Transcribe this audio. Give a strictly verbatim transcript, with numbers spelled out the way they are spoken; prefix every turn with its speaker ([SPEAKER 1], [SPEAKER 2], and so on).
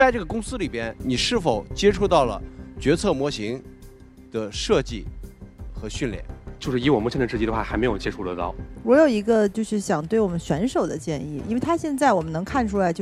[SPEAKER 1] 在这个公司里边，你是否接触到了决策模型的设计和训练？
[SPEAKER 2] 就是以我目前的职级的话，还没有接触得到。
[SPEAKER 3] 我有一个就是想对我们选手的建议，因为他现在我们能看出来就。